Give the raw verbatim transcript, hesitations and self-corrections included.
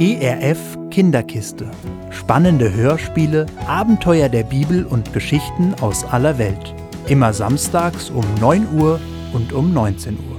E R F Kinderkiste. Spannende Hörspiele, Abenteuer der Bibel und Geschichten aus aller Welt. Immer samstags um neun Uhr und um neunzehn Uhr.